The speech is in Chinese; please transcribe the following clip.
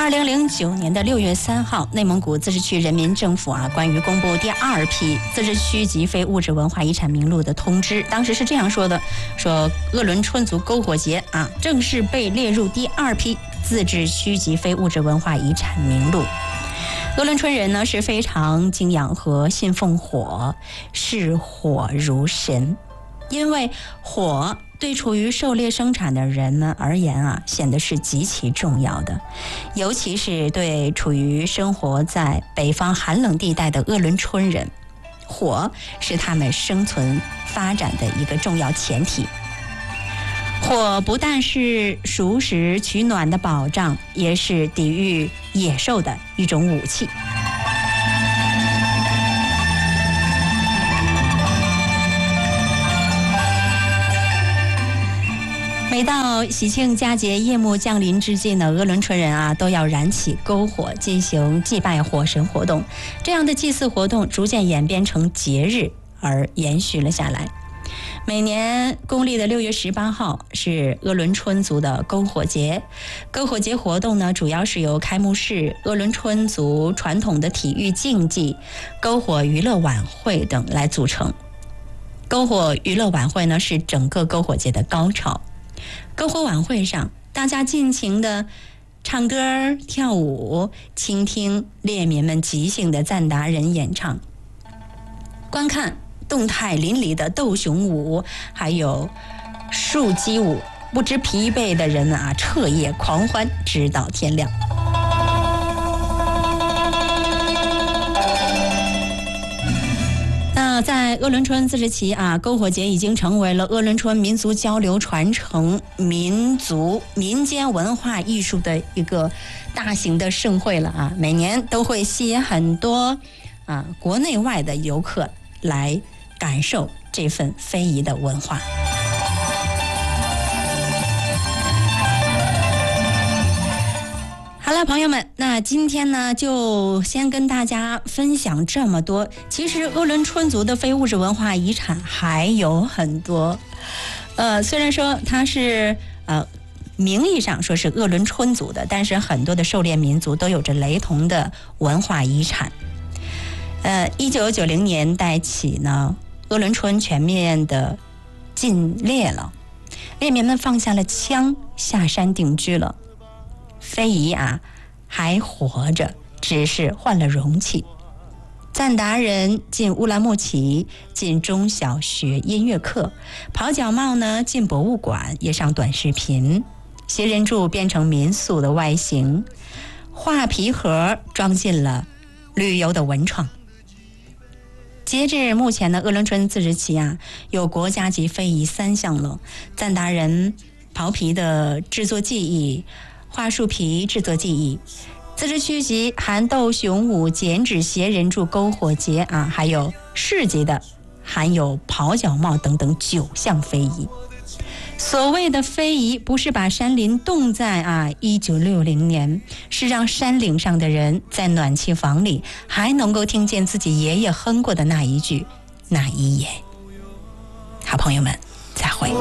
2009年的6月3号，内蒙古自治区人民政府关于公布第2批自治区级非物质文化遗产名录的通知，当时是这样说的：说鄂伦春族篝火节正式被列入第2批自治区级非物质文化遗产名录。鄂伦春人呢是非常敬仰和信奉火，视火如神，因为火对处于狩猎生产的人们而言显得是极其重要的，尤其是对处于生活在北方寒冷地带的鄂伦春人，火是他们生存发展的一个重要前提。火不但是熟食取暖的保障，也是抵御野兽的一种武器。每到喜庆佳节夜幕降临之际呢，鄂伦春人都要燃起篝火进行祭拜火神活动。这样的祭祀活动逐渐演变成节日而延续了下来。每年公历的6月18号是鄂伦春族的篝火节。篝火节活动呢，主要是由开幕式、鄂伦春族传统的体育竞技、篝火娱乐晚会等来组成。篝火娱乐晚会呢，是整个篝火节的高潮。篝火晚会上，大家尽情的唱歌跳舞，倾听猎民们即兴的赞达人演唱，观看动态淋漓的斗熊舞，还有树鸡舞，不知疲惫的人们彻夜狂欢，直到天亮。那在鄂伦春自治期篝火节已经成为了鄂伦春民族交流传承、民间文化艺术的一个大型的盛会了每年都会吸引很多国内外的游客来感受这份非遗的文化。好了，朋友们，那今天呢就先跟大家分享这么多。其实鄂伦春族的非物质文化遗产还有很多，虽然说它是名义上说是鄂伦春族的，但是很多的狩猎民族都有着雷同的文化遗产。1990年代起呢，鄂伦春全面的禁猎了，猎民们放下了枪，下山定居了。非遗还活着，只是换了容器。赞达人进乌兰牧骑，进中小学音乐课；跑脚帽呢进博物馆，也上短视频；斜人柱变成民宿的外形；画皮盒装进了旅游的文创。截至目前的鄂伦春自治期有国家级非遗3项了：赞达人刨皮的制作技艺，画树皮制作技艺，自治区级含斗熊舞、剪纸、斜人柱、篝火节还有市级的含有跑脚帽等等9项非遗。所谓的非遗不是把山林冻在1960年，是让山岭上的人在暖气房里还能够听见自己爷爷哼过的那一句那一夜。好朋友们，再会。